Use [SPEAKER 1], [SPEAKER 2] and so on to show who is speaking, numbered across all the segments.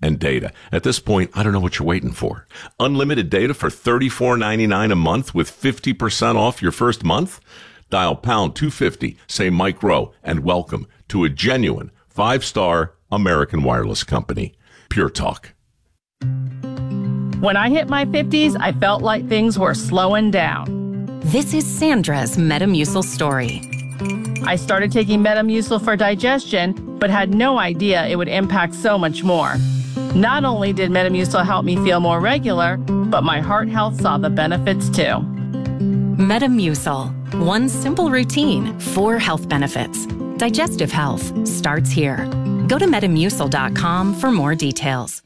[SPEAKER 1] and data. At this point, I don't know what you're waiting for. Unlimited data for $34.99 a month with 50% off your first month? Dial pound 250, say Mike Rowe, and welcome to a genuine 5-star American wireless company. Pure Talk.
[SPEAKER 2] When I hit my 50s, I felt like things were slowing down.
[SPEAKER 3] This is Sandra's Metamucil story.
[SPEAKER 2] I started taking Metamucil for digestion, but had no idea it would impact so much more. Not only did Metamucil help me feel more regular, but my heart health saw the benefits too.
[SPEAKER 3] Metamucil. One simple routine, 4 health benefits. Digestive health starts here. Go to Metamucil.com for more details.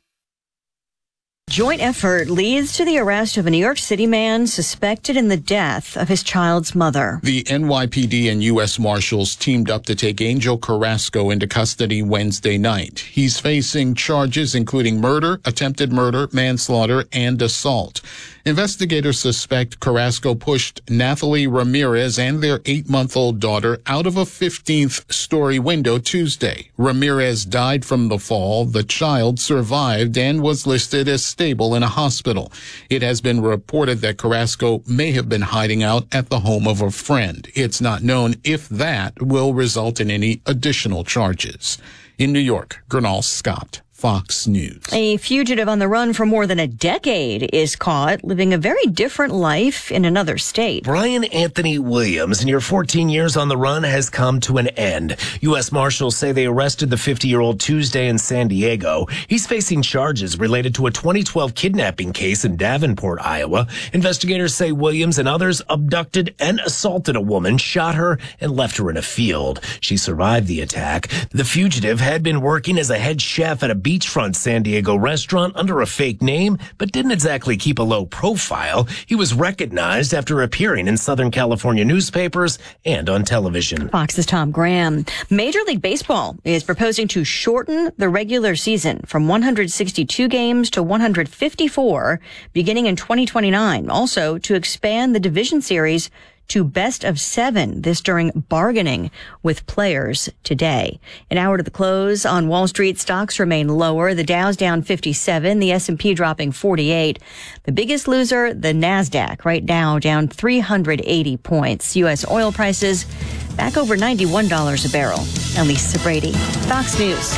[SPEAKER 4] Joint effort leads to the arrest of a New York City man suspected in the death of his child's mother.
[SPEAKER 5] The NYPD and U.S. Marshals teamed up to take Angel Carrasco into custody Wednesday night. He's facing charges including murder, attempted murder, manslaughter, and assault. Investigators suspect Carrasco pushed Nathalie Ramirez and their 8-month-old daughter out of a 15th-story window Tuesday. Ramirez died from the fall. The child survived and was listed as stable in a hospital. It has been reported that Carrasco may have been hiding out at the home of a friend. It's not known if that will result in any additional charges. In New York, Gernal Scott, Fox News.
[SPEAKER 4] A fugitive on the run for more than a decade is caught living a very different life in another state.
[SPEAKER 6] Brian Anthony Williams, in your 14 years on the run, has come to an end. U.S. Marshals say they arrested the 50-year-old Tuesday in San Diego. He's facing charges related to a 2012 kidnapping case in Davenport, Iowa. Investigators say Williams and others abducted and assaulted a woman, shot her, and left her in a field. She survived the attack. The fugitive had been working as a head chef at a beachfront San Diego restaurant under a fake name, but didn't exactly keep a low profile. He was recognized after appearing in Southern California newspapers and on television.
[SPEAKER 4] Fox's Tom Graham. Major League Baseball is proposing to shorten the regular season from 162 games to 154 beginning in 2029. Also to expand the division series to best of 7, this during bargaining with players today. An hour to the close on Wall Street, stocks remain lower. The Dow's down 57, the S&P dropping 48. The biggest loser, the NASDAQ, right now down 380 points. U.S. oil prices back over $91 a barrel. I'm Lisa Brady, Fox News.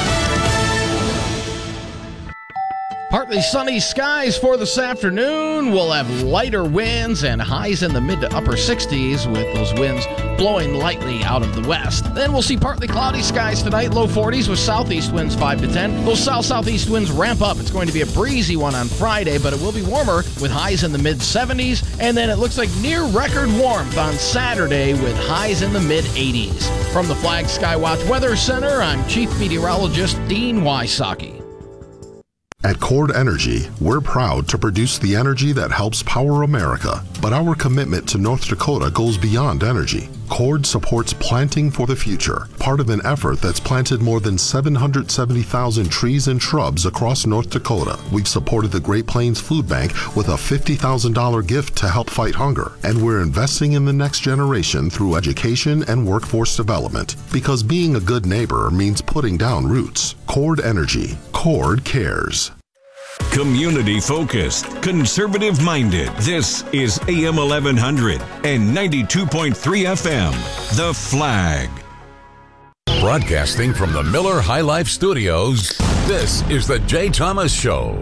[SPEAKER 7] Partly sunny skies for this afternoon. We'll have lighter winds and highs in the mid to upper 60s with those winds blowing lightly out of the west. Then we'll see partly cloudy skies tonight, low 40s with southeast winds 5 to 10. Those south-southeast winds ramp up. It's going to be a breezy one on Friday, but it will be warmer with highs in the mid 70s. And then it looks like near record warmth on Saturday with highs in the mid 80s. From the Flag Skywatch Weather Center, I'm Chief Meteorologist Dean Wysocki.
[SPEAKER 8] At Cord Energy, we're proud to produce the energy that helps power America, but our commitment to North Dakota goes beyond energy. Cord supports planting for the future, part of an effort that's planted more than 770,000 trees and shrubs across North Dakota. We've supported the Great Plains Food Bank with a $50,000 gift to help fight hunger, and we're investing in the next generation through education and workforce development, because being a good neighbor means putting down roots. Cord Energy. Cord cares.
[SPEAKER 9] Community focused, conservative minded. This is AM 1100 and 92.3 FM. The Flag.
[SPEAKER 10] Broadcasting from the Miller High Life Studios, this is the Jay Thomas Show.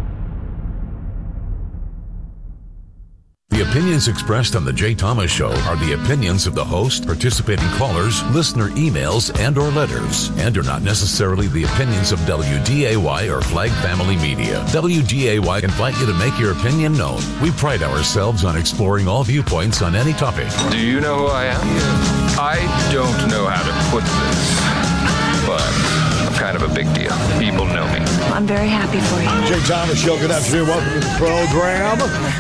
[SPEAKER 10] The opinions expressed on the Jay Thomas Show are the opinions of the host, participating callers, listener emails, and or letters, and are not necessarily the opinions of WDAY or Flag Family Media. WDAY invite you to make your opinion known. We pride ourselves on exploring all viewpoints on any topic.
[SPEAKER 11] Do you know who I am? I don't know how to put this, but I'm kind of a big deal. People know me.
[SPEAKER 12] I'm very happy for you.
[SPEAKER 13] Jay Thomas Show, good afternoon. Welcome to the program.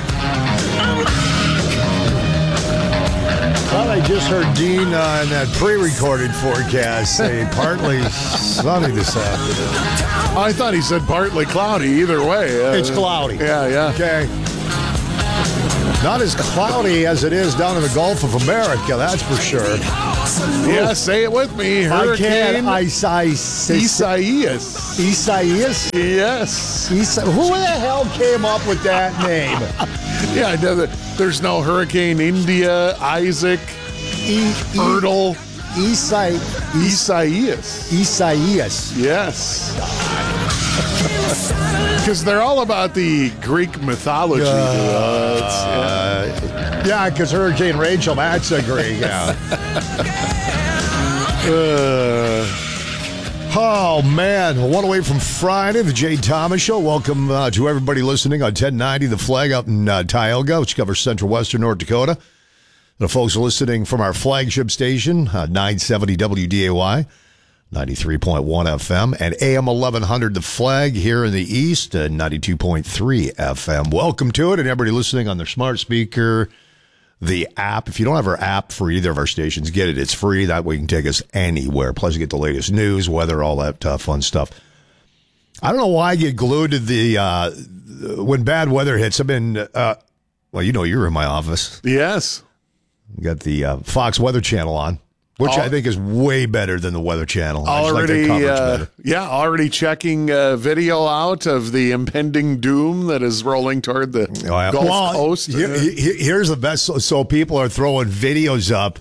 [SPEAKER 13] Well, I just heard Dean in that pre-recorded forecast say partly sunny this afternoon.
[SPEAKER 14] I thought he said partly cloudy. Either way.
[SPEAKER 13] It's cloudy.
[SPEAKER 14] Yeah.
[SPEAKER 13] Okay. Not as cloudy as it is down in the Gulf of America, that's for sure.
[SPEAKER 14] Yeah, say it with me.
[SPEAKER 13] I
[SPEAKER 14] Hurricane
[SPEAKER 13] can't.
[SPEAKER 14] Isaias.
[SPEAKER 13] Isaias?
[SPEAKER 14] Yes.
[SPEAKER 13] Who the hell came up with that name?
[SPEAKER 14] Yeah, I know that there's no Hurricane India, Isaac, Erdl. Isaias.
[SPEAKER 13] Isaias.
[SPEAKER 14] Yes. Because they're all about the Greek mythology.
[SPEAKER 13] Yeah, because Hurricane Rachel, that's a Greek. Yeah. Oh, man. One away from Friday, the Jay Thomas Show. Welcome to everybody listening on 1090, The Flag up in Tioga, which covers central western North Dakota. The folks listening from our flagship station, 970 WDAY, 93.1 FM, and AM 1100 The Flag here in the East, 92.3 FM. Welcome to it, and everybody listening on their smart speaker, the app. If you don't have our app for either of our stations, get it. It's free. That way you can take us anywhere. Plus, you get the latest news, weather, all that fun stuff. I don't know why I get glued to the when bad weather hits. I've been, well, you know, you're in my office.
[SPEAKER 14] Yes.
[SPEAKER 13] We got the Fox Weather Channel on, which I think is way better than the Weather Channel.
[SPEAKER 14] Already, already checking video out of the impending doom that is rolling toward the Gulf Coast.
[SPEAKER 13] Here's the best. So people are throwing videos up,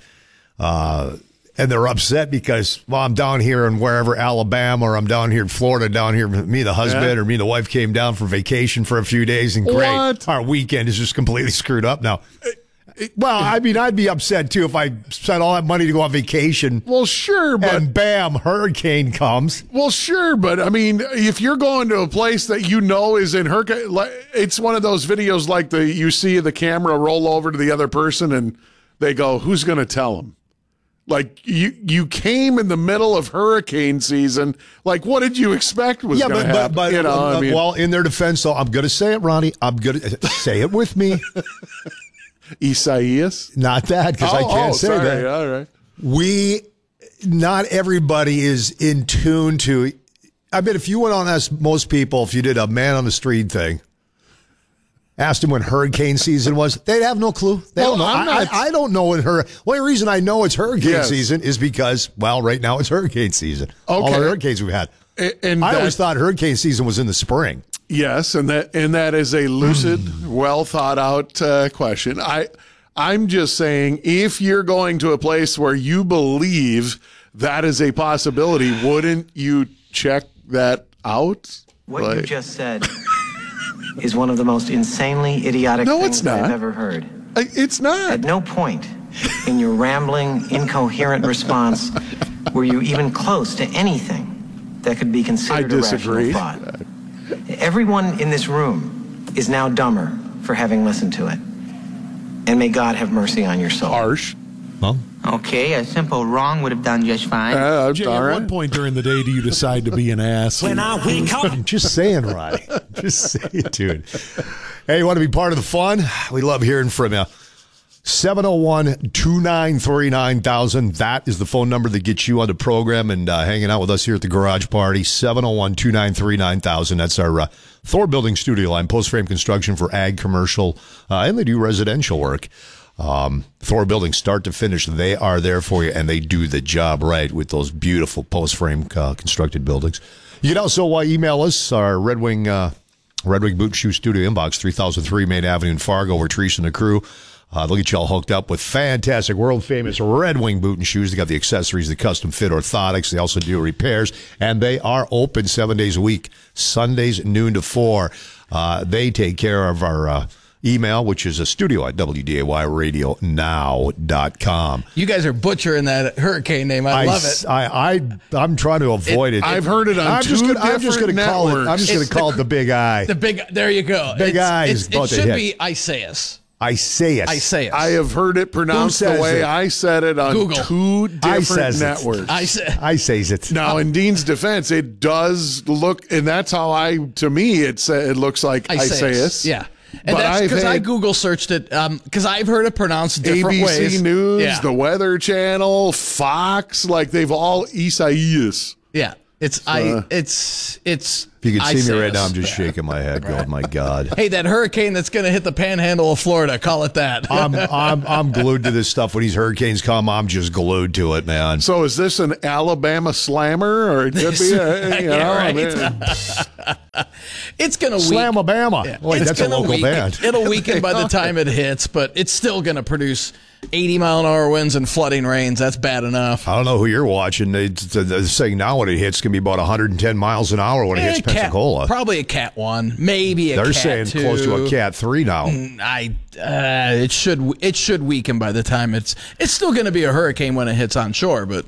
[SPEAKER 13] and they're upset because, well, I'm down here in wherever, Alabama, or I'm down here in Florida, down here, me, the husband, or me, the wife, came down for vacation for a few days, and great. Our weekend is just completely screwed up now. Well, I mean, I'd be upset, too, if I spent all that money to go on vacation.
[SPEAKER 14] Well, sure, but...
[SPEAKER 13] And bam, hurricane comes.
[SPEAKER 14] Well, sure, but, I mean, if you're going to a place that you know is in hurricane... It's one of those videos like you see the camera roll over to the other person, and they go, who's going to tell them? Like, you came in the middle of hurricane season. Like, what did you expect was going to happen?
[SPEAKER 13] But
[SPEAKER 14] you know, I mean,
[SPEAKER 13] well, in their defense, though, I'm going to say it, Ronnie. I'm going to say it with me.
[SPEAKER 14] Isaias?
[SPEAKER 13] Not that, because I can't say that.
[SPEAKER 14] All right.
[SPEAKER 13] Not everybody is in tune to. I bet if you went on ask most people, if you did a man on the street thing, asked them when hurricane season was, they'd have no clue. They don't know. I don't know when only reason I know it's hurricane season is because, well, right now it's hurricane season. Okay. All the hurricanes we've had. And I always thought hurricane season was in the spring.
[SPEAKER 14] Yes, and that is a lucid, well thought out question. I'm just saying, if you're going to a place where you believe that is a possibility, wouldn't you check that out?
[SPEAKER 12] What you just said is one of the most insanely idiotic things I've ever heard.
[SPEAKER 14] It's not.
[SPEAKER 12] At no point in your rambling, incoherent response were you even close to anything that could be considered a rational thought. Everyone in this room is now dumber for having listened to it. And may God have mercy on your soul.
[SPEAKER 14] Harsh.
[SPEAKER 13] Well,
[SPEAKER 15] okay, a simple wrong would have done just fine.
[SPEAKER 16] Jay, at what point during the day do you decide to be an ass?
[SPEAKER 13] When I wake up. Just saying, Ronnie. Just say it, dude. Hey, you want to be part of the fun? We love hearing from you. 701-293-9000. That is the phone number that gets you on the program and hanging out with us here at the Garage Party. 701-293-9000. That's our Thor Building studio line, post-frame construction for ag, commercial, and they do residential work. Thor Building, start to finish, they are there for you, and they do the job right with those beautiful post-frame constructed buildings. You can also email us, our Red Wing Boot and Shoe Studio inbox, 3003 Main Avenue in Fargo, where Teresa and the crew they'll get you all hooked up with fantastic, world-famous Red Wing boot and shoes. They got the accessories, the custom-fit orthotics. They also do repairs, and they are open 7 days a week, Sundays noon to 4. They take care of our email, which is a studio at WDAYRadioNow.com.
[SPEAKER 7] You guys are butchering that hurricane name. I love it.
[SPEAKER 13] I'm trying to avoid it.
[SPEAKER 14] I've heard it on
[SPEAKER 13] I'm just going to call it. I'm just going to call it the Big I.
[SPEAKER 7] There you go.
[SPEAKER 13] Big I is
[SPEAKER 7] it should be Isaias.
[SPEAKER 13] Isaias.
[SPEAKER 14] I have heard it pronounced the way I said it on
[SPEAKER 7] Google.
[SPEAKER 14] 2 different networks.
[SPEAKER 13] I says it.
[SPEAKER 14] Now, in Dean's defense, it does look, and that's how to me, it looks like Isaias.
[SPEAKER 7] Yeah. And that's because I Google searched it, because I've heard it pronounced different
[SPEAKER 14] ABC
[SPEAKER 7] ways.
[SPEAKER 14] ABC News, the Weather Channel, Fox, like they've all Isaias.
[SPEAKER 7] Yeah. It's
[SPEAKER 13] If you could see me right now, I'm just shaking my head, going, "My God!"
[SPEAKER 7] Hey, that hurricane that's going to hit the panhandle of Florida, call it that.
[SPEAKER 13] I'm glued to this stuff. When these hurricanes come, I'm just glued to it, man.
[SPEAKER 14] So is this an Alabama slammer, or it could be
[SPEAKER 7] It's going to
[SPEAKER 13] Slam-a-bama.
[SPEAKER 7] Yeah.
[SPEAKER 13] Wait, that's a local band.
[SPEAKER 7] It'll weaken by the time it hits, but it's still going to produce 80-mile-an-hour winds and flooding rains. That's bad enough.
[SPEAKER 13] I don't know who you're watching. They're saying now when it hits, it's going to be about 110 miles an hour when it hits Pensacola.
[SPEAKER 7] Probably a Cat 1, maybe a
[SPEAKER 13] They're
[SPEAKER 7] Cat
[SPEAKER 13] saying
[SPEAKER 7] 2.
[SPEAKER 13] close to a Cat 3 now.
[SPEAKER 7] It should weaken by the time it's still going to be a hurricane when it hits on shore, but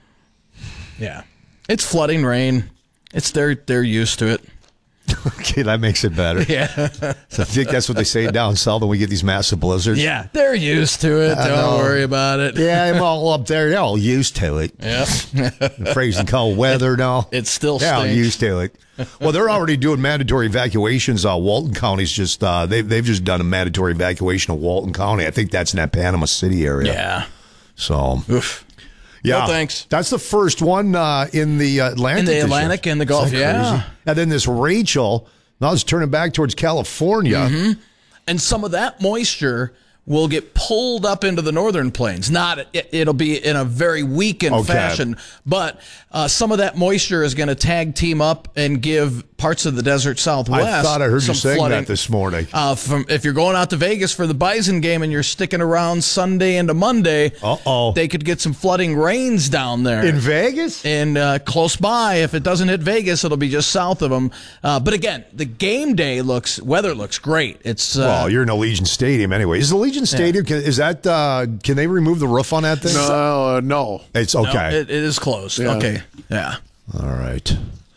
[SPEAKER 7] yeah, it's flooding rain. They're used to it.
[SPEAKER 13] Okay, that makes it better.
[SPEAKER 7] Yeah.
[SPEAKER 13] So I think that's what they say down south when we get these massive blizzards.
[SPEAKER 7] Yeah, they're used to it. Don't worry about it.
[SPEAKER 13] Yeah, I'm all up there. They're all used to it.
[SPEAKER 7] Yeah.
[SPEAKER 13] Freezing cold weather now.
[SPEAKER 7] It still
[SPEAKER 13] stinks. Yeah, used to it. Well, they're already doing mandatory evacuations. Walton County's just they've just done a mandatory evacuation of Walton County. I think that's in that Panama City area.
[SPEAKER 7] Yeah.
[SPEAKER 13] So.
[SPEAKER 7] Oof.
[SPEAKER 13] Yeah,
[SPEAKER 7] no, thanks.
[SPEAKER 13] That's the first one in the Atlantic.
[SPEAKER 7] In the Atlantic and the Gulf, yeah.
[SPEAKER 13] And then this Rachel, now it's turning back towards California.
[SPEAKER 7] Mm-hmm. And some of that moisture will get pulled up into the northern plains. It'll be in a very weakened fashion, but some of that moisture is going to tag team up and give parts of the desert Southwest.
[SPEAKER 13] I thought I heard you saying
[SPEAKER 7] flooding.
[SPEAKER 13] that this morning.
[SPEAKER 7] If you're going out to Vegas for the Bison game and you're sticking around Sunday into Monday, they could get some flooding rains down there
[SPEAKER 13] in Vegas
[SPEAKER 7] and close by. If it doesn't hit Vegas, it'll be just south of them. But again, the game day weather looks great. It's
[SPEAKER 13] well, you're in Allegiant Stadium anyway. Is the Allegiant Stadium? Is that? Can they remove the roof on that thing?
[SPEAKER 14] No.
[SPEAKER 13] It's okay.
[SPEAKER 7] No, it is closed.
[SPEAKER 14] Yeah.
[SPEAKER 7] Okay. Yeah.
[SPEAKER 13] All right.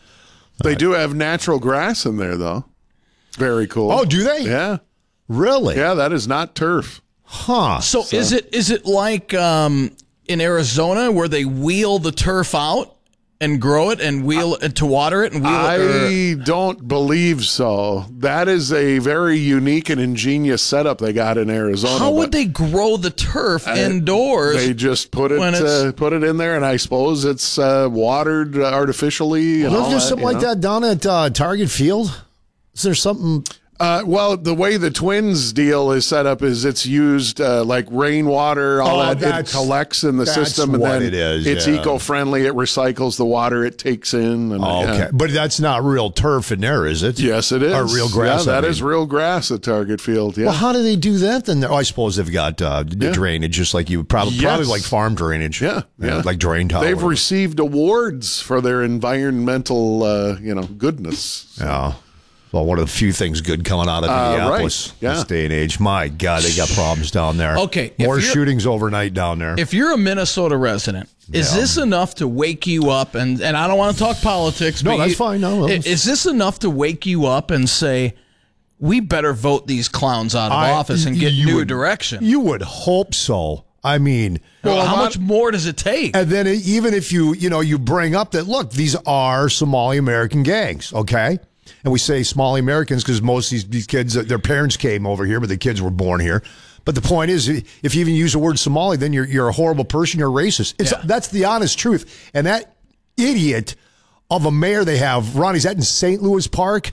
[SPEAKER 14] They do have natural grass in there, though. Very cool.
[SPEAKER 13] Oh, do they?
[SPEAKER 14] Yeah.
[SPEAKER 13] Really?
[SPEAKER 14] Yeah, that is not turf.
[SPEAKER 13] Huh.
[SPEAKER 7] So is it like in Arizona where they wheel the turf out and grow it and wheel it to water it and wheel it?
[SPEAKER 14] I don't believe so. That is a very unique and ingenious setup they got in Arizona.
[SPEAKER 7] How would they grow the turf indoors?
[SPEAKER 14] They just put it in there, and I suppose it's watered artificially.
[SPEAKER 13] Wasn't there something like that down at Target Field? Is there something?
[SPEAKER 14] Well, the way the Twins deal is set up is it's used like rainwater, it collects in the system, and then it's eco-friendly. It recycles the water it takes in. And,
[SPEAKER 13] okay, but that's not real turf in there, is it?
[SPEAKER 14] Yes, it is.
[SPEAKER 13] Or real grass?
[SPEAKER 14] Yeah, that is real grass at Target Field. Yeah.
[SPEAKER 13] Well, how do they do that then? I suppose they've got drainage, just like you probably like farm drainage.
[SPEAKER 14] Yeah,
[SPEAKER 13] like drain tile.
[SPEAKER 14] They've received awards for their environmental, goodness. So.
[SPEAKER 13] Yeah. Well, one of the few things good coming out of Minneapolis this day and age. My God, they got problems down there.
[SPEAKER 7] Okay.
[SPEAKER 13] More shootings overnight down there.
[SPEAKER 7] If you're a Minnesota resident, is this enough to wake you up? And I don't want to talk politics.
[SPEAKER 13] No, that's fine. No,
[SPEAKER 7] is this enough to wake you up and say, we better vote these clowns out of office and get new direction?
[SPEAKER 13] You would hope so. I mean,
[SPEAKER 7] how much more does it take?
[SPEAKER 13] And then even if you bring up that, look, these are Somali American gangs, okay? And we say Somali Americans because most of these kids, their parents came over here, but the kids were born here. But the point is, if you even use the word Somali, then you're a horrible person, you're a racist. That's the honest truth. And that idiot of a mayor they have, Ronnie, is that in St. Louis Park?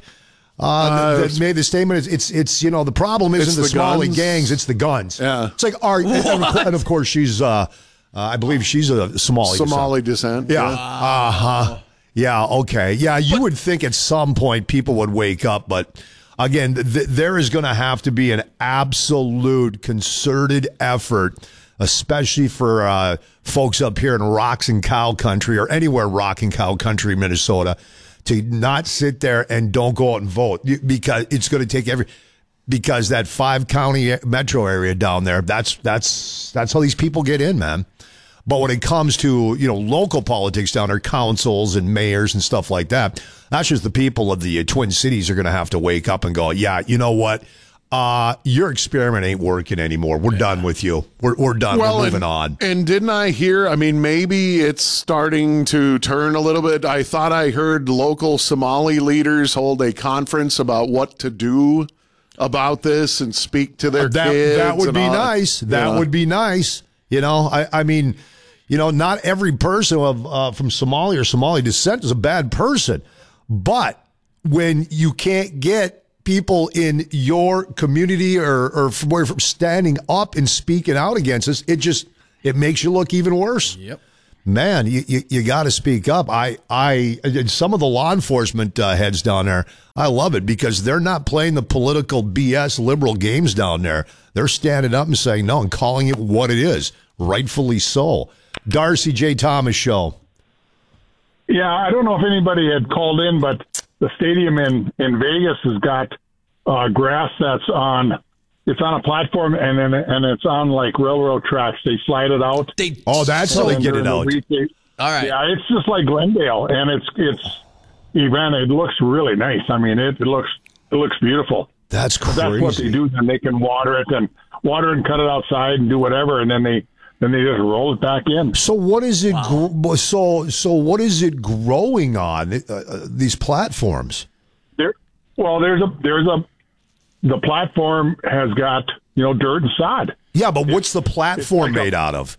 [SPEAKER 13] That made the statement. It's the problem isn't the Somali gangs, it's the guns.
[SPEAKER 14] Yeah.
[SPEAKER 13] It's like, and of course she's, I believe she's a
[SPEAKER 14] Somali descent.
[SPEAKER 13] Yeah. Uh-huh. Yeah, okay. Yeah, you would think at some point people would wake up, but again, there is going to have to be an absolute concerted effort, especially for folks up here in Rocks and Cow Country or anywhere Rock and Cow Country, Minnesota, to not sit there and don't go out and vote because it's going to take because that 5-county metro area down there, that's how these people get in, man. But when it comes to, local politics down there, councils and mayors and stuff like that, that's just the people of the Twin Cities are going to have to wake up and go, yeah, you know what? Your experiment ain't working anymore. We're done with you. We're done. We're moving on.
[SPEAKER 14] And didn't I hear, maybe it's starting to turn a little bit. I thought I heard local Somali leaders hold a conference about what to do about this and speak to their kids.
[SPEAKER 13] That would be nice. That would be nice. not every person from Somali or Somali descent is a bad person. But when you can't get people in your community or from standing up and speaking out against us, it makes you look even worse.
[SPEAKER 7] Yep.
[SPEAKER 13] Man, you got to speak up. Some of the law enforcement heads down there, I love it because they're not playing the political BS liberal games down there. They're standing up and saying no and calling it what it is, rightfully so. Darcy J. Thomas Show.
[SPEAKER 17] Yeah, I don't know if anybody had called in, but the stadium in Vegas has got grass that's on a platform and it's on like railroad tracks. They slide it out.
[SPEAKER 13] That's how they get it out.
[SPEAKER 7] All right.
[SPEAKER 17] Yeah, it's just like Glendale, and it's Evan. It looks really nice. I mean, it looks beautiful.
[SPEAKER 13] That's crazy.
[SPEAKER 17] That's what they do. Then they can water it and cut it outside and do whatever, and then they just roll it back in.
[SPEAKER 13] So what is it? Wow. So what is it growing on these platforms?
[SPEAKER 17] The platform has got dirt and sod.
[SPEAKER 13] Yeah, but what's the platform made out of?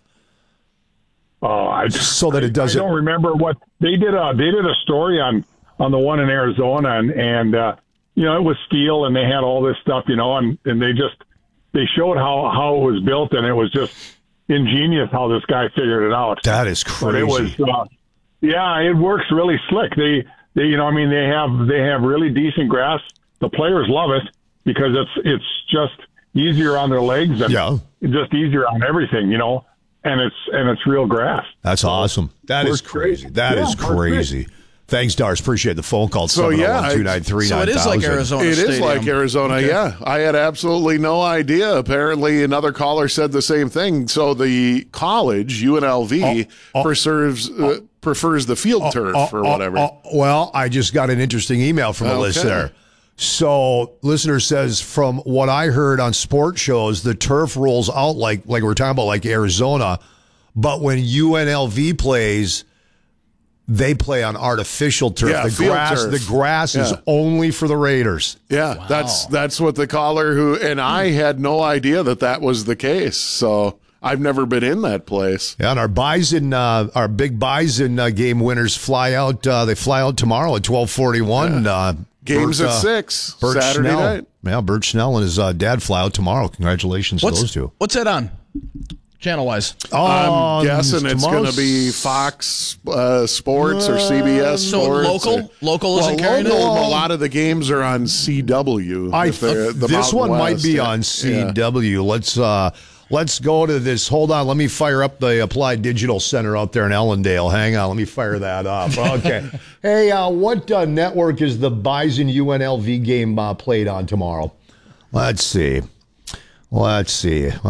[SPEAKER 13] So that it doesn't.
[SPEAKER 17] I don't remember what they did. They did a story on the one in Arizona, and it was steel, and they had all this stuff, and they showed how it was built, and it was just ingenious how this guy figured it out.
[SPEAKER 13] That is crazy.
[SPEAKER 17] But it was, it works really slick. They have really decent grass. The players love it because it's just easier on their legs and just easier on everything, and it's real grass.
[SPEAKER 13] That's awesome. That is crazy. That is crazy. Thanks, Dars. Appreciate the phone call.
[SPEAKER 14] So,
[SPEAKER 13] 701-293-9000.
[SPEAKER 7] So it is like Arizona
[SPEAKER 14] It
[SPEAKER 7] Stadium.
[SPEAKER 14] is like Arizona,
[SPEAKER 7] Okay.
[SPEAKER 14] yeah. I had absolutely no idea. Apparently, another caller said the same thing. So the college, UNLV, prefers the field turf or whatever.
[SPEAKER 13] Well, I just got an interesting email from a listener. So, listener says, from what I heard on sports shows, the turf rolls out like we're talking about, like Arizona. But when UNLV plays, they play on artificial turf.
[SPEAKER 14] Yeah,
[SPEAKER 13] the grass is only for the Raiders.
[SPEAKER 14] Yeah, that's what the caller and I had no idea that was the case. So I've never been in that place.
[SPEAKER 13] Yeah, and our big Bison game winners fly out. They fly out tomorrow at 12:41.
[SPEAKER 14] Games at 6 Saturday night.
[SPEAKER 13] Yeah, Bert Snell and his dad fly out tomorrow. Congratulations to those two.
[SPEAKER 7] What's that on? Channel-wise?
[SPEAKER 14] I'm guessing it's going to be Fox Sports or CBS Sports.
[SPEAKER 7] So local isn't carrying it?
[SPEAKER 14] A lot of the games are on CW.
[SPEAKER 13] This one might be on CW. Yeah. Let's go to this. Hold on. Let me fire up the Applied Digital Center out there in Ellendale. Hang on. Let me fire that up. Okay. Hey, what network is the Bison UNLV game played on tomorrow? Let's see. Come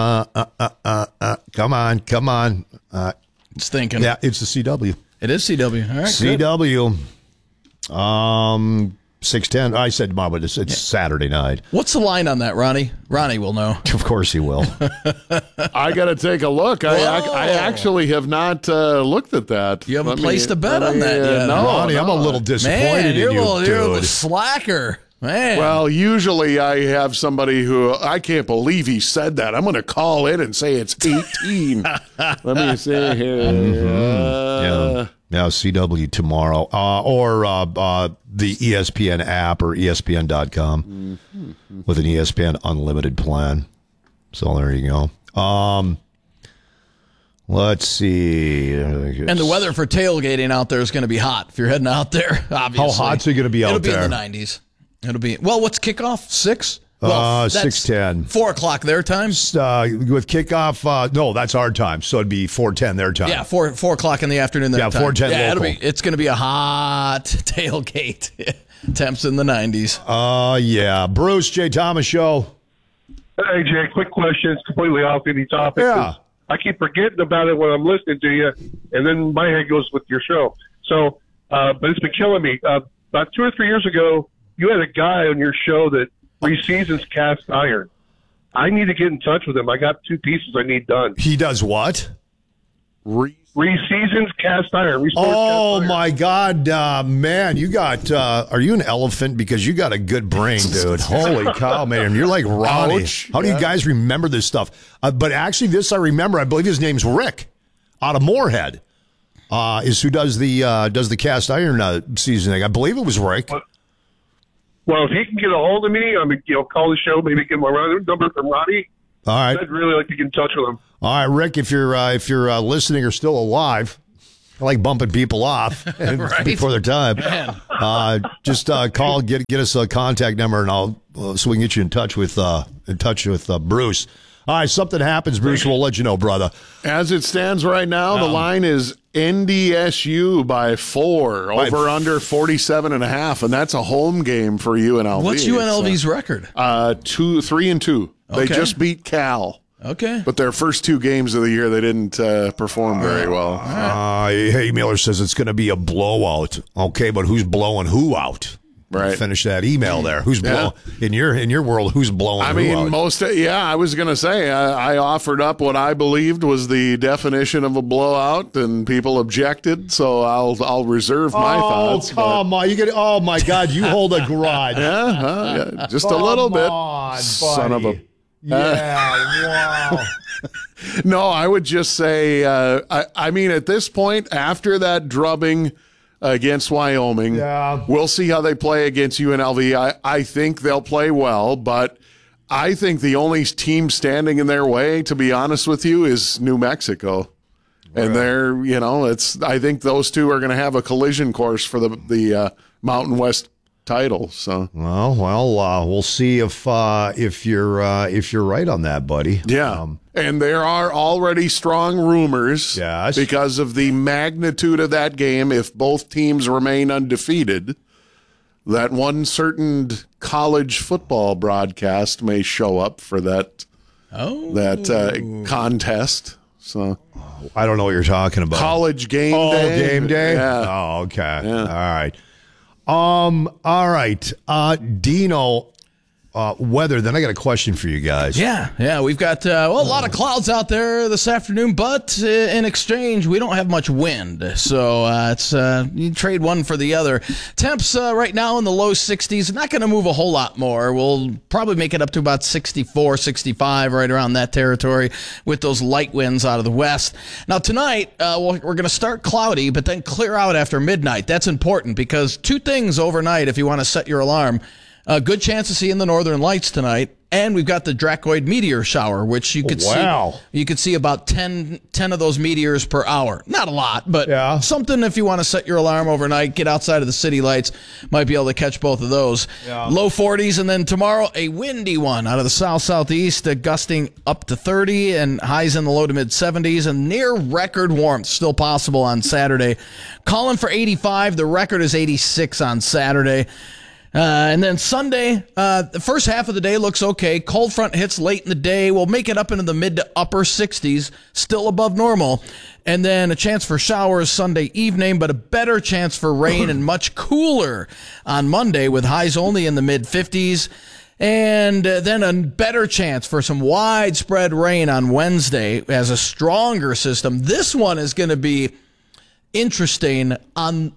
[SPEAKER 13] on.
[SPEAKER 7] It's thinking.
[SPEAKER 13] Yeah, it's the CW.
[SPEAKER 7] It is CW. All right.
[SPEAKER 13] CW. 6:10. I said tomorrow, but it's Saturday night.
[SPEAKER 7] What's the line on that, Ronnie? Ronnie will know.
[SPEAKER 13] Of course he will.
[SPEAKER 14] I got to take a look. I actually have not looked at that.
[SPEAKER 7] You haven't placed a bet on that yet.
[SPEAKER 13] No, Ronnie, I'm a little disappointed in you, dude.
[SPEAKER 7] You're a little slacker. Man.
[SPEAKER 14] Well, usually I have somebody who I can't believe he said that. I'm going to call in and say it's 18. Let me see here.
[SPEAKER 13] Yeah, CW tomorrow. Or the ESPN app or ESPN.com with an ESPN Unlimited plan. So there you go. Let's see.
[SPEAKER 7] And the weather for tailgating out there is going to be hot if you're heading out there, obviously.
[SPEAKER 13] How hot's it going to be out there?
[SPEAKER 7] It'll be in the 90s. It'll be, what's kickoff? 6?
[SPEAKER 13] 6:10.
[SPEAKER 7] 4 o'clock their time?
[SPEAKER 13] With kickoff, no, that's our time. So it'd be 4:10 their time.
[SPEAKER 7] Yeah, 4 o'clock in the afternoon their time.
[SPEAKER 13] 4:10 local.
[SPEAKER 7] It's going to be a hot tailgate. Temps in the 90s.
[SPEAKER 13] Yeah. Bruce J. Thomas Show.
[SPEAKER 18] Hey, Jay, quick question. It's completely off any topic.
[SPEAKER 13] Yeah.
[SPEAKER 18] I keep forgetting about it when I'm listening to you, and then my head goes with your show. So, but it's been killing me. About 2 or 3 years ago, you had a guy on your show that reseasons cast iron. I need to get in touch with him. I got 2 pieces I need done.
[SPEAKER 13] He does what?
[SPEAKER 18] Reseasons cast iron.
[SPEAKER 13] Oh, my God, man. You got, are you an elephant? Because you got a good brain, dude. Holy cow, man. You're like Ronnie.
[SPEAKER 14] Ouch.
[SPEAKER 13] How do you guys remember this stuff? But actually, this I remember. I believe his name's Rick. out of Moorhead is who does the cast iron seasoning. I believe it was Rick.
[SPEAKER 18] Well, if he can get a hold of me, call the show, maybe get my number from Ronnie.
[SPEAKER 13] All right.
[SPEAKER 18] I'd really like to get in touch with him.
[SPEAKER 13] All right, Rick, if you're listening or still alive, I like bumping people off before their time. Just call, get us a contact number, and I'll so we can get you in touch with Bruce. All right, something happens, Bruce. We'll let you know, brother.
[SPEAKER 14] As it stands right now, the line is NDSU by 4, over under 47.5, and that's a home game for UNLV.
[SPEAKER 7] What's UNLV's record?
[SPEAKER 14] 3-2. They just beat Cal.
[SPEAKER 7] Okay.
[SPEAKER 14] But their first 2 games of the year, they didn't perform very well.
[SPEAKER 13] Hey, Miller says it's going to be a blowout. Okay, but who's blowing who out?
[SPEAKER 14] Right.
[SPEAKER 13] Finish that email there. Who's blowing in your world? Who's blowing? Who out?
[SPEAKER 14] I was going to say I offered up what I believed was the definition of a blowout, and people objected. So I'll reserve my thoughts.
[SPEAKER 13] Come on, oh my God, you hold a grudge.
[SPEAKER 14] Just a little bit.
[SPEAKER 13] On,
[SPEAKER 14] son of a.
[SPEAKER 13] Wow.
[SPEAKER 14] No, I would just say, I mean, at this point, after that drubbing against Wyoming, we'll see how they play against UNLV. I think they'll play well, but I think the only team standing in their way, to be honest with you, is New Mexico. And I think those two are going to have a collision course for the Mountain West title. So
[SPEAKER 13] we'll see if you're right on that, buddy.
[SPEAKER 14] And there are already strong rumors because of the magnitude of that game, if both teams remain undefeated, that one certain college football broadcast may show up for that contest. So
[SPEAKER 13] I don't know what you're talking about.
[SPEAKER 14] College game day.
[SPEAKER 13] Game day?
[SPEAKER 14] Yeah.
[SPEAKER 13] Oh, okay. Yeah. All right. Dino, weather. Then I got a question for you guys.
[SPEAKER 7] Yeah. We've got a lot of clouds out there this afternoon, but in exchange, we don't have much wind. So it's you trade one for the other. Temps right now in the low 60s. Not going to move a whole lot more. We'll probably make it up to about 64, 65, right around that territory with those light winds out of the west. Now tonight, we're going to start cloudy, but then clear out after midnight. That's important because 2 things overnight if you want to set your alarm. A good chance of seeing the northern lights tonight, and we've got the Dracoid meteor shower, which you could see. You could see about 10 of those meteors per hour. Not a lot, but something if you want to set your alarm overnight, get outside of the city lights, might be able to catch both of those. Low 40s, and then tomorrow a windy one out of the south-southeast, gusting up to 30, and highs in the low to mid 70s, and near record warmth still possible on Saturday. Calling for 85. The record is 86 on Saturday. And then Sunday, the first half of the day looks okay. Cold front hits late in the day. We'll make it up into the mid to upper 60s, still above normal. And then a chance for showers Sunday evening, but a better chance for rain and much cooler on Monday with highs only in the mid 50s. And then a better chance for some widespread rain on Wednesday as a stronger system. This one is going to be interesting on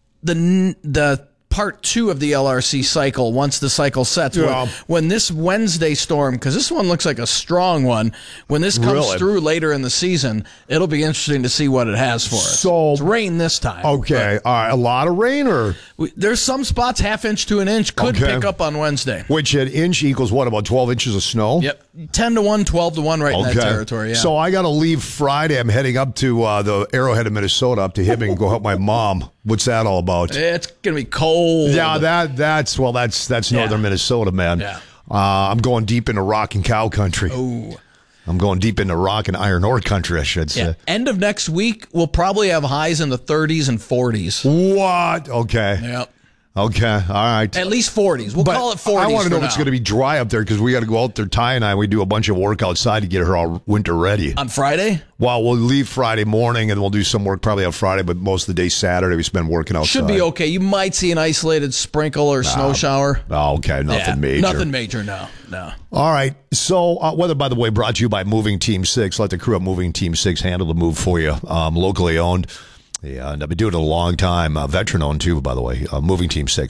[SPEAKER 7] the part 2 of the LRC cycle once the cycle sets. When this Wednesday storm, because this one looks like a strong one, when this comes through later in the season, it'll be interesting to see what it has for us.
[SPEAKER 13] So
[SPEAKER 7] it's rain this time.
[SPEAKER 13] Okay. All right. A lot of rain, or
[SPEAKER 7] there's some spots 1/2 inch to 1 inch could pick up on Wednesday.
[SPEAKER 13] Which an inch equals what, about 12 inches of snow?
[SPEAKER 7] Yep. 10 to 1, 12 to 1 right in that territory. Yeah.
[SPEAKER 13] So I got to leave Friday. I'm heading up to the Arrowhead of Minnesota, up to Hibbing, and go help my mom. What's that all about?
[SPEAKER 7] It's going to be cold.
[SPEAKER 13] Yeah, that's northern Minnesota, man.
[SPEAKER 7] Yeah.
[SPEAKER 13] I'm going deep into rock and cow country.
[SPEAKER 7] Oh.
[SPEAKER 13] I'm going deep into rock and iron ore country, I should say.
[SPEAKER 7] Yeah. End of next week, we'll probably have highs in the 30s and 40s.
[SPEAKER 13] What? Okay.
[SPEAKER 7] Yep.
[SPEAKER 13] Okay, all right.
[SPEAKER 7] At least 40s. We'll call it 40s.
[SPEAKER 13] I want to know if
[SPEAKER 7] now.
[SPEAKER 13] it's going to be dry up there because we got to go out there. Ty and I, we do a bunch of work outside to get her all winter ready.
[SPEAKER 7] On Friday?
[SPEAKER 13] Well, we'll leave Friday morning and we'll do some work probably on Friday, but most of the day Saturday we spend working outside.
[SPEAKER 7] Should be okay. You might see an isolated sprinkle or snow shower.
[SPEAKER 13] Oh, okay. Nothing major.
[SPEAKER 7] Nothing major, no.
[SPEAKER 13] All right. So, weather, by the way, brought to you by Moving Team 6. Let the crew at Moving Team 6 handle the move for you. Locally owned. Yeah, and I've been doing it a long time. Veteran-owned, too, by the way. Moving Team 6.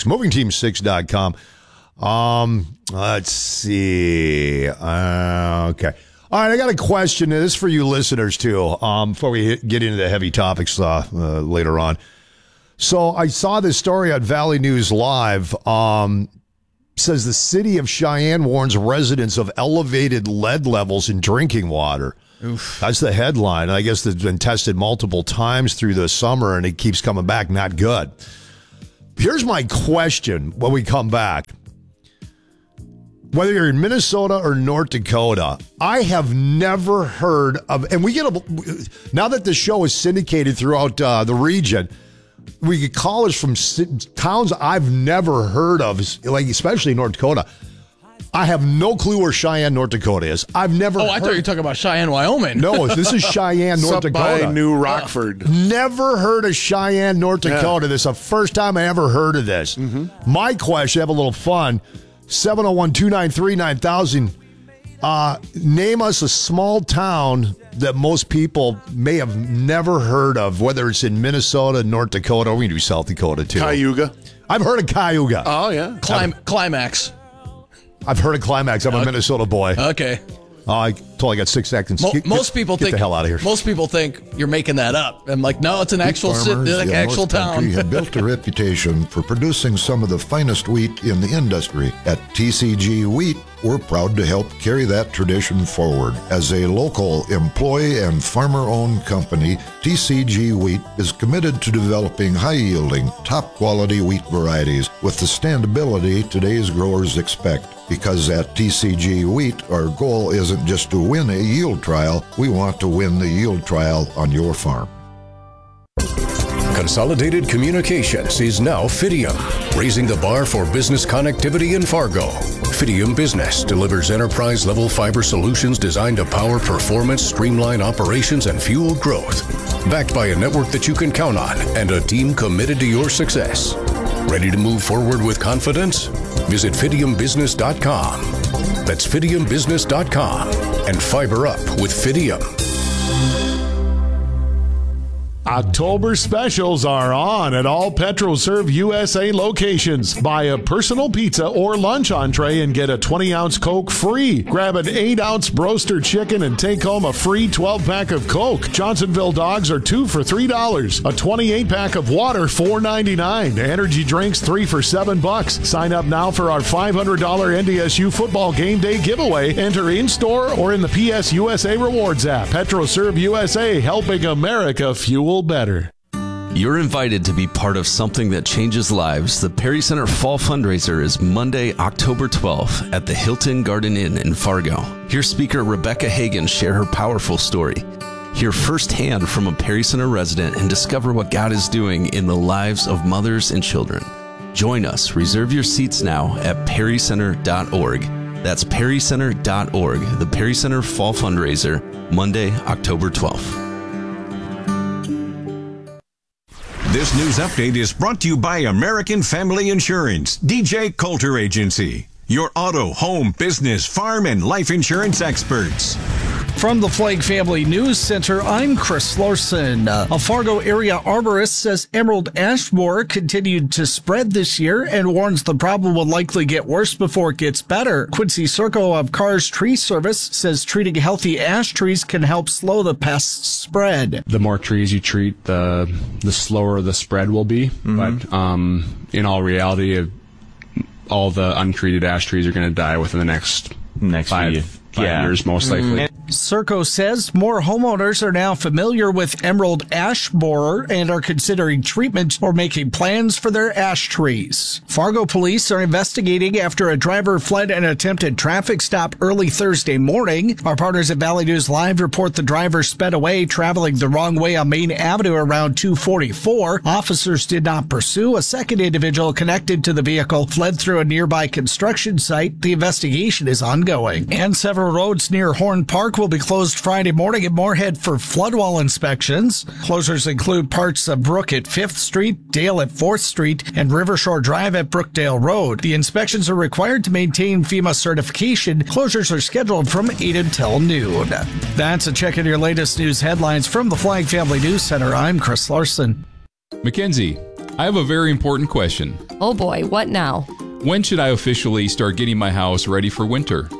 [SPEAKER 13] MovingTeam6.com. Let's see. Okay. All right, I got a question. This is for you listeners, too, before we get into the heavy topics later on. So I saw this story on Valley News Live. Says the city of Cheyenne warns residents of elevated lead levels in drinking water. Oof. That's the headline. I guess it's been tested multiple times through the summer, and it keeps coming back. Not good. Here's my question when we come back. Whether you're in Minnesota or North Dakota, I have never heard of, and we get now that the show is syndicated throughout the region, we get callers from towns I've never heard of, like especially North Dakota. I have no clue where Cheyenne, North Dakota is. I've never
[SPEAKER 7] I thought you were talking about Cheyenne, Wyoming.
[SPEAKER 13] No, this is Cheyenne, North Dakota.
[SPEAKER 14] By New Rockford.
[SPEAKER 13] Never heard of Cheyenne, North Dakota. This is the first time I ever heard of this. Mm-hmm. My question, have a little fun, 701-293-9000. Name us a small town that most people may have never heard of, whether it's in Minnesota, North Dakota, or we can do South Dakota too.
[SPEAKER 14] Cayuga.
[SPEAKER 13] I've heard of Cayuga.
[SPEAKER 14] Oh, yeah.
[SPEAKER 7] Climax.
[SPEAKER 13] I've heard of Climax. I'm a Minnesota boy.
[SPEAKER 7] Okay.
[SPEAKER 13] I totally got 6 seconds.
[SPEAKER 7] Most people
[SPEAKER 13] get
[SPEAKER 7] think
[SPEAKER 13] the hell out of here.
[SPEAKER 7] Most people think you're making that up. I'm like, no, it's an actual actual town.
[SPEAKER 19] Have built a reputation for producing some of the finest wheat in the industry. At TCG Wheat, we're proud to help carry that tradition forward. As a local employee and farmer-owned company, TCG Wheat is committed to developing high-yielding, top-quality wheat varieties with the standability today's growers expect. Because at TCG Wheat, our goal isn't just to win a yield trial, we want to win the yield trial on your farm.
[SPEAKER 20] Consolidated Communications is now Fidium, raising the bar for business connectivity in Fargo. Fidium Business delivers enterprise-level fiber solutions designed to power performance, streamline operations, and fuel growth. Backed by a network that you can count on and a team committed to your success. Ready to move forward with confidence? Visit FidiumBusiness.com. That's FidiumBusiness.com and fiber up with Fidium.
[SPEAKER 16] October specials are on at all PetroServe USA locations. Buy a personal pizza or lunch entree and get a 20-ounce Coke free. Grab an 8-ounce broster chicken and take home a free 12-pack of Coke. Johnsonville dogs are 2 for $3. A 28-pack of water, $4.99. Energy drinks, 3 for $7. Sign up now for our $500 NDSU football game day giveaway. Enter in-store or in the PS USA Rewards app. PetroServe USA, helping America fuel better.
[SPEAKER 21] You're invited to be part of something that changes lives. The Perry Center Fall Fundraiser is Monday, October 12th at the Hilton Garden Inn in Fargo. Hear speaker Rebecca Hagan share her powerful story. Hear firsthand from a Perry Center resident and discover what God is doing in the lives of mothers and children. Join us. Reserve your seats now at perrycenter.org. That's perrycenter.org. The Perry Center Fall Fundraiser, Monday, October 12th.
[SPEAKER 9] This news update is brought to you by American Family Insurance, DJ Coulter Agency, your auto, home, business, farm, and life insurance experts.
[SPEAKER 22] From the Flagg Family News Center, I'm Chris Larson. A Fargo area arborist says emerald ash borer continued to spread this year and warns the problem will likely get worse before it gets better. Quincy Circo of Carr's Tree Service says treating healthy ash trees can help slow the pest's spread.
[SPEAKER 23] The more trees you treat, the slower the spread will be. Mm-hmm. But in all reality, all the untreated ash trees are going to die within the next 5 years, most likely.
[SPEAKER 22] Circo says more homeowners are now familiar with emerald ash borer and are considering treatment or making plans for their ash trees. Fargo police are investigating after a driver fled an attempted traffic stop early Thursday morning. Our partners at Valley News Live report the driver sped away, traveling the wrong way on Main Avenue around 244. Officers did not pursue. A second individual connected to the vehicle fled through a nearby construction site. The investigation is ongoing. And several roads near Horn Park will be closed Friday morning at Moorhead for floodwall inspections. Closures include parts of Brook at 5th Street, Dale at 4th Street, and Rivershore Drive at Brookdale Road. The inspections are required to maintain FEMA certification. Closures are scheduled from 8 until noon. That's a check on your latest news headlines from the Flagg Family News Center. I'm Chris Larson.
[SPEAKER 24] Mackenzie, I have a very important question.
[SPEAKER 25] Oh boy, what now?
[SPEAKER 24] When should I officially start getting my house ready for winter?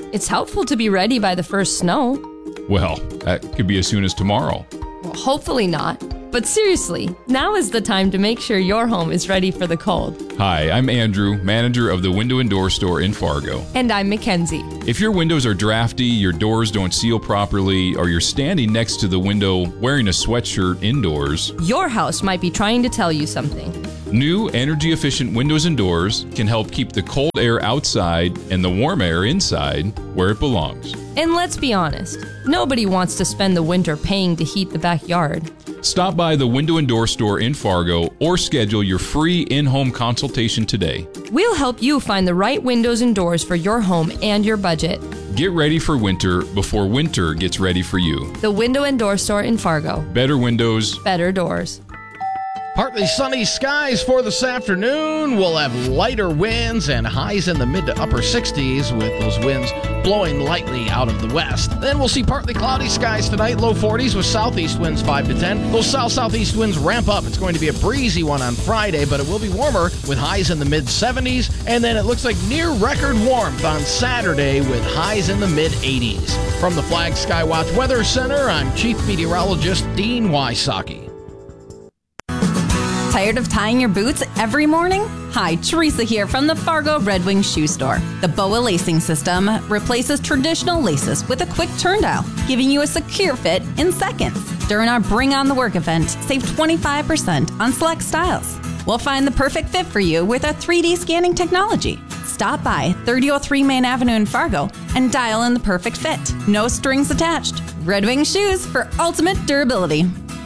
[SPEAKER 1] It's helpful to be ready by the first snow.
[SPEAKER 24] Well, that could be as soon as tomorrow.
[SPEAKER 1] Well, hopefully not. But seriously, now is the time to make sure your home is ready for the cold.
[SPEAKER 24] Hi, I'm Andrew, manager of the Window and Door Store in Fargo.
[SPEAKER 1] And I'm Mackenzie.
[SPEAKER 24] If your windows are drafty, your doors don't seal properly, or you're standing next to the window wearing a sweatshirt indoors,
[SPEAKER 1] your house might be trying to tell you something.
[SPEAKER 24] New energy-efficient windows and doors can help keep the cold air outside and the warm air inside where it belongs.
[SPEAKER 1] And let's be honest, nobody wants to spend the winter paying to heat the backyard.
[SPEAKER 24] Stop by the Window and Door Store in Fargo or schedule your free in-home consultation today.
[SPEAKER 1] We'll help you find the right windows and doors for your home and your budget.
[SPEAKER 24] Get ready for winter before winter gets ready for you.
[SPEAKER 1] The Window and Door Store in Fargo.
[SPEAKER 24] Better windows,
[SPEAKER 1] better doors.
[SPEAKER 7] Partly sunny skies for this afternoon. We'll have lighter winds and highs in the mid to upper 60s with those winds blowing lightly out of the west. Then we'll see partly cloudy skies tonight, low 40s with southeast winds 5 to 10. Those south-southeast winds ramp up. It's going to be a breezy one on Friday, but it will be warmer with highs in the mid 70s. And then it looks like near record warmth on Saturday with highs in the mid 80s. From the Flag Skywatch Weather Center, I'm Chief Meteorologist Dean Wysocki.
[SPEAKER 2] Tired of tying your boots every morning? Hi, Teresa here from the Fargo Red Wing Shoe Store. The BOA lacing system replaces traditional laces with a quick turn dial, giving you a secure fit in seconds. During our Bring On the Work event, save 25% on select styles. We'll find the perfect fit for you with our 3D scanning technology. Stop by 3003 Main Avenue in Fargo and dial in the perfect fit. No strings attached. Red Wing Shoes for ultimate durability.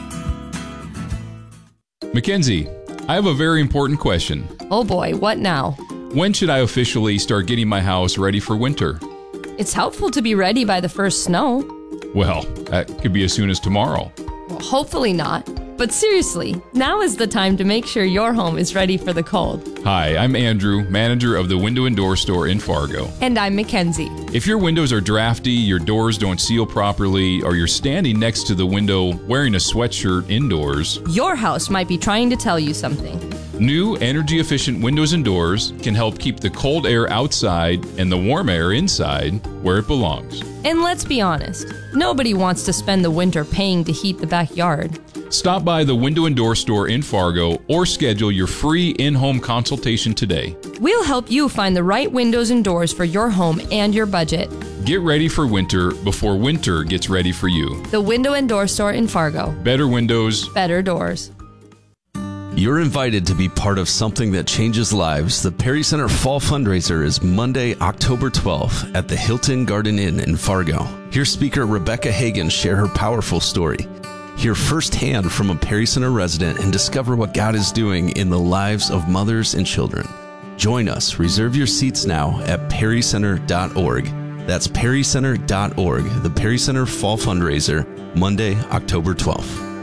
[SPEAKER 24] Mackenzie, I have a very important question.
[SPEAKER 1] Oh boy, what now?
[SPEAKER 24] When should I officially start getting my house ready for winter?
[SPEAKER 1] It's helpful to be ready by the first snow.
[SPEAKER 24] Well, that could be as soon as tomorrow.
[SPEAKER 1] Well, hopefully not. But seriously, now is the time to make sure your home is ready for the cold.
[SPEAKER 24] Hi, I'm Andrew, manager of the Window and Door Store in Fargo.
[SPEAKER 1] And I'm Mackenzie.
[SPEAKER 24] If your windows are drafty, your doors don't seal properly, or you're standing next to the window wearing a sweatshirt indoors,
[SPEAKER 1] your house might be trying to tell you something.
[SPEAKER 24] New energy-efficient windows and doors can help keep the cold air outside and the warm air inside where it belongs.
[SPEAKER 1] And let's be honest, nobody wants to spend the winter paying to heat the backyard.
[SPEAKER 24] Stop by the Window and Door Store in Fargo or schedule your free in-home consultation today.
[SPEAKER 1] We'll help you find the right windows and doors for your home and your budget.
[SPEAKER 24] Get ready for winter before winter gets ready for you.
[SPEAKER 1] The Window and Door Store in Fargo.
[SPEAKER 24] Better windows,
[SPEAKER 1] better doors.
[SPEAKER 21] You're invited to be part of something that changes lives. The Perry Center Fall Fundraiser is Monday, October 12th at the Hilton Garden Inn in Fargo. Hear speaker Rebecca Hagan share her powerful story. Hear firsthand from a Perry Center resident and discover what God is doing in the lives of mothers and children. Join us. Reserve your seats now at perrycenter.org. That's perrycenter.org. The Perry Center Fall Fundraiser, Monday, October 12th.